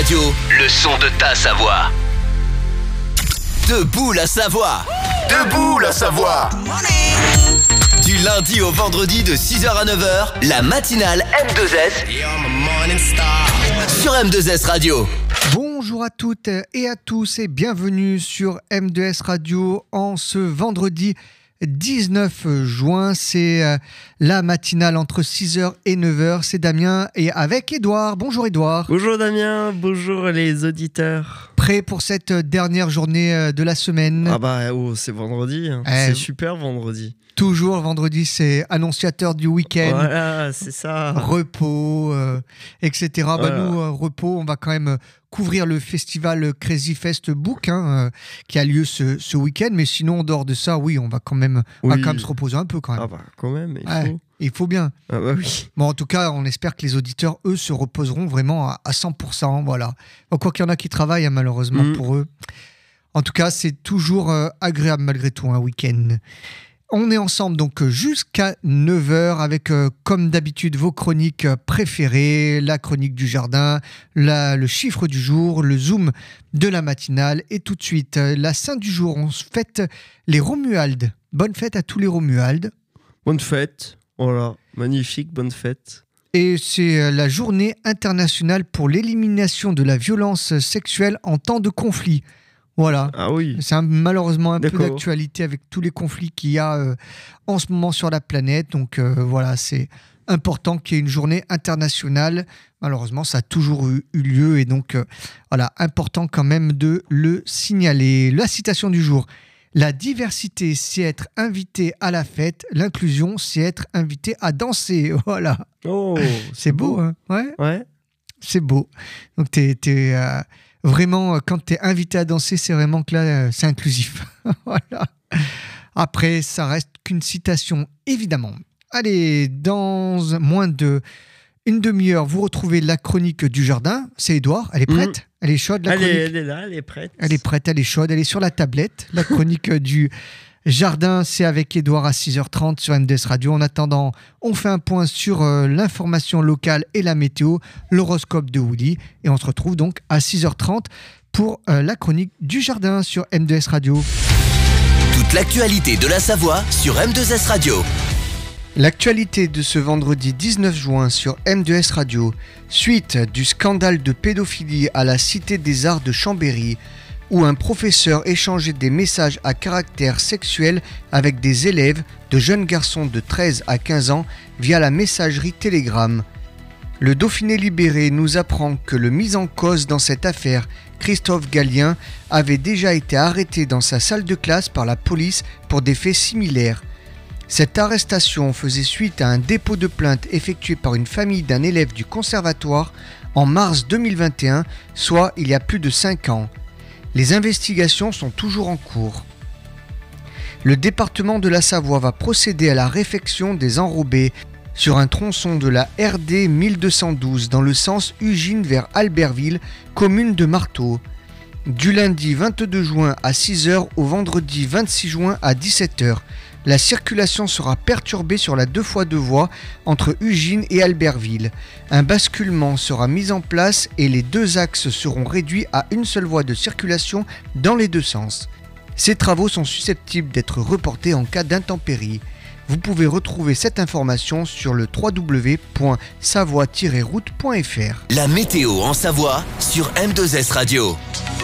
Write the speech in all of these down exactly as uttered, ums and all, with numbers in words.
Radio, le son de ta Savoie. Debout la Savoie. Debout la Savoie. Du lundi au vendredi de six heures à neuf heures, la matinale M deux S sur M deux S Radio. Bonjour à toutes et à tous et bienvenue sur M deux S Radio en ce vendredi dix-neuf juin. C'est euh, la matinale entre six heures et neuf heures. C'est Damien et avec Edouard. Bonjour Edouard. Bonjour Damien, bonjour les auditeurs. Prêt pour cette dernière journée euh, de la semaine? Ah bah oh, c'est vendredi, hein. Eh, c'est super vendredi. Toujours vendredi, c'est annonciateur du week-end. Voilà, c'est ça. Repos, euh, et cetera. Voilà. Bah nous, euh, repos, on va quand même couvrir le festival Crazy Fest Book hein, euh, qui a lieu ce, ce week-end. Mais sinon, en dehors de ça, oui, on va quand même, on va Oui. quand même se reposer un peu quand même. Ah bah quand même, il Ouais, faut. il faut bien. Ah bah oui. Bon, en tout cas, on espère que les auditeurs, eux, se reposeront vraiment à, à cent pour cent. Voilà. Bon, quoi qu'il y en a qui travaillent, hein, malheureusement Mm. pour eux. En tout cas, c'est toujours euh, agréable malgré tout, un week-end. On est ensemble donc jusqu'à neuf heures avec, euh, comme d'habitude, vos chroniques euh, préférées, la chronique du jardin, la- le chiffre du jour, le zoom de la matinale. Et tout de suite, euh, la sainte du jour, on se fête les Romualdes. Bonne fête à tous les Romualdes. Bonne fête. Voilà, magnifique, bonne fête. Et c'est euh, la journée internationale pour l'élimination de la violence sexuelle en temps de conflit. Voilà. Ah oui. C'est un- malheureusement un peu D'accord. d'actualité avec tous les conflits qu'il y a euh, en ce moment sur la planète. Donc euh, voilà, c'est important qu'il y ait une journée internationale. Malheureusement, ça a toujours eu, eu lieu et donc euh, voilà, important quand même de le signaler. La citation du jour. La diversité, c'est être invité à la fête. L'inclusion, c'est être invité à danser. Voilà. Oh, C'est beau, hein? Ouais, Ouais. c'est beau. Donc, t'es, t'es, euh, vraiment, euh, quand tu es invité à danser, c'est vraiment que là, euh, c'est inclusif. Voilà. Après, ça reste qu'une citation, évidemment. Allez, dans moins de une demi-heure, vous retrouvez la chronique du jardin. C'est Edouard. Elle est prête? Mhm. Elle est chaude, la Elle est, chronique? elle est là, elle est prête. Elle est prête, elle est chaude, elle est sur la tablette. La chronique du jardin, c'est avec Edouard à six heures trente sur M deux S Radio. En attendant, on fait un point sur euh, l'information locale et la météo, l'horoscope de Willy. Et on se retrouve donc à six heures trente pour euh, la chronique du jardin sur M deux S Radio. Toute l'actualité de la Savoie sur M deux S Radio. L'actualité de ce vendredi dix-neuf juin sur M deux S Radio. Suite du scandale de pédophilie à la Cité des Arts de Chambéry, où un professeur échangeait des messages à caractère sexuel avec des élèves de jeunes garçons de treize à quinze ans via la messagerie Telegram. Le Dauphiné libéré nous apprend que le mis en cause dans cette affaire, Christophe Gallien, avait déjà été arrêté dans sa salle de classe par la police pour des faits similaires. Cette arrestation faisait suite à un dépôt de plainte effectué par une famille d'un élève du conservatoire en mars deux mille vingt et un, soit il y a plus de cinq ans. Les investigations sont toujours en cours. Le département de la Savoie va procéder à la réfection des enrobés sur un tronçon de la R D mille deux cent douze dans le sens Ugine vers Albertville, commune de Marteau. Du lundi vingt-deux juin à six heures au vendredi vingt-six juin à dix-sept heures. La circulation sera perturbée sur la deux fois deux voies entre Ugine et Albertville. Un basculement sera mis en place et les deux axes seront réduits à une seule voie de circulation dans les deux sens. Ces travaux sont susceptibles d'être reportés en cas d'intempéries. Vous pouvez retrouver cette information sur le w w w point savoie tiret route point f r. La météo en Savoie sur M deux S Radio.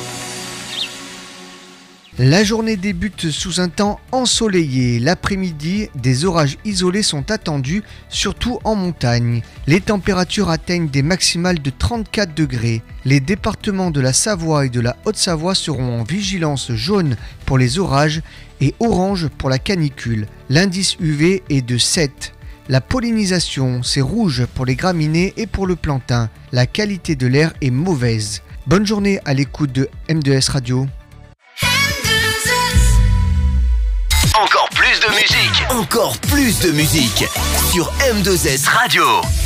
La journée débute sous un temps ensoleillé. L'après-midi, des orages isolés sont attendus, surtout en montagne. Les températures atteignent des maximales de trente-quatre degrés. Les départements de la Savoie et de la Haute-Savoie seront en vigilance jaune pour les orages et orange pour la canicule. L'indice U V est de sept. La pollinisation, c'est rouge pour les graminées et pour le plantain. La qualité de l'air est mauvaise. Bonne journée à l'écoute de M deux S Radio. Encore plus de musique, encore plus de musique sur M deux S Radio.